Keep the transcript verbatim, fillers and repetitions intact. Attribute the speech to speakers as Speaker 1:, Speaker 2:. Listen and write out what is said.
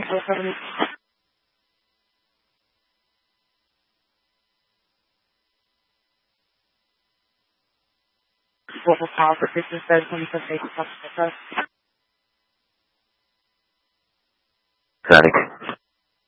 Speaker 1: Global Power for Business Service twenty-fifth State Trust.